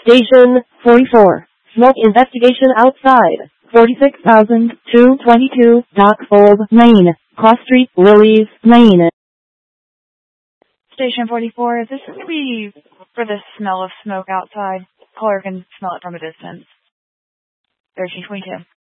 Station 44. Smoke investigation outside. 46,222 Dockfold, Maine. Cross Street, Lilies, Maine. Station 44, this is going to be for the smell of smoke outside. Caller can smell it from a distance. 1322.